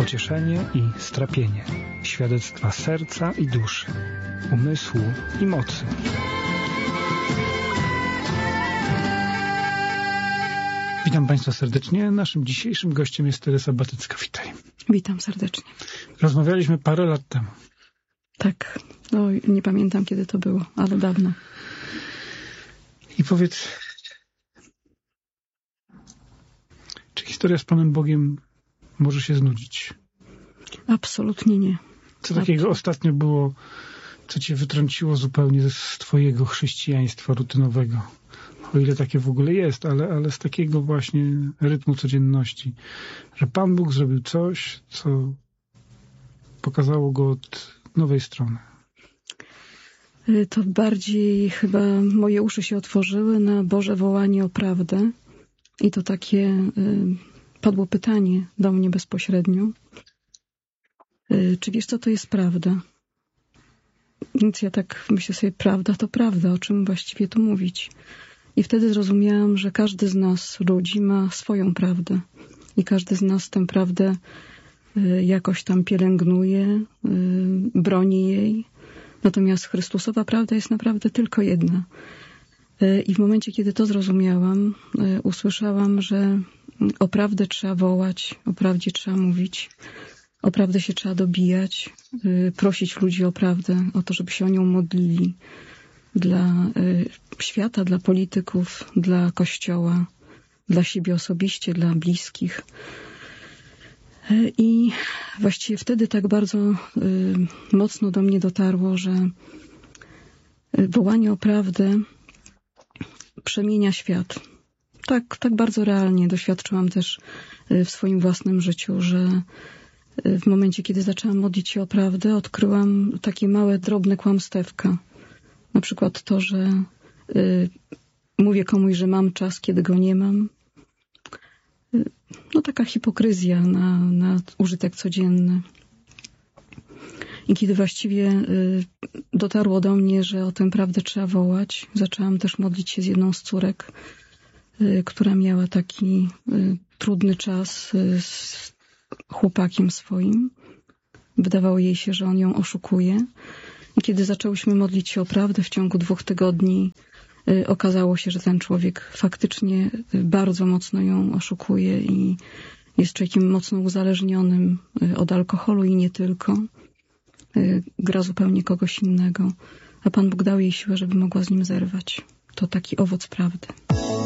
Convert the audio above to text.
pocieszenie i strapienie, świadectwa serca i duszy, umysłu i mocy. Witam Państwa serdecznie. Naszym dzisiejszym gościem jest Teresa Batycka. Witaj. Witam serdecznie. Rozmawialiśmy parę lat temu. Tak, nie pamiętam kiedy to było, ale dawno. I powiedz, czy historia z Panem Bogiem może się znudzić? Absolutnie nie. Co takiego ostatnio było, co cię wytrąciło zupełnie z twojego chrześcijaństwa rutynowego? O ile takie w ogóle jest, ale z takiego właśnie rytmu codzienności. Że Pan Bóg zrobił coś, co pokazało go od nowej strony. To bardziej chyba moje uszy się otworzyły na Boże wołanie o prawdę. I to takie padło pytanie do mnie bezpośrednio. Czy wiesz, co to jest prawda? Więc ja tak myślę sobie, prawda to prawda, o czym właściwie tu mówić. I wtedy zrozumiałam, że każdy z nas, ludzi, ma swoją prawdę. I każdy z nas tę prawdę jakoś tam pielęgnuje, broni jej. Natomiast Chrystusowa prawda jest naprawdę tylko jedna. I w momencie, kiedy to zrozumiałam, usłyszałam, że o prawdę trzeba wołać, o prawdzie trzeba mówić, o prawdę się trzeba dobijać, prosić ludzi o prawdę, o to, żeby się o nią modlili dla świata, dla polityków, dla Kościoła, dla siebie osobiście, dla bliskich. I właściwie wtedy tak bardzo mocno do mnie dotarło, że wołanie o prawdę przemienia świat. Tak bardzo realnie doświadczyłam też w swoim własnym życiu, że w momencie, kiedy zaczęłam modlić się o prawdę, odkryłam takie małe, drobne kłamstewka. Na przykład to, że mówię komuś, że mam czas, kiedy go nie mam. No taka hipokryzja na użytek codzienny. I kiedy właściwie dotarło do mnie, że o tę prawdę trzeba wołać, zaczęłam też modlić się z jedną z córek, która miała taki trudny czas z chłopakiem swoim. Wydawało jej się, że on ją oszukuje. I kiedy zaczęłyśmy modlić się o prawdę w ciągu 2 tygodni, okazało się, że ten człowiek faktycznie bardzo mocno ją oszukuje i jest człowiekiem mocno uzależnionym od alkoholu i nie tylko. Gra zupełnie kogoś innego. A Pan Bóg dał jej siłę, żeby mogła z nim zerwać. To taki owoc prawdy.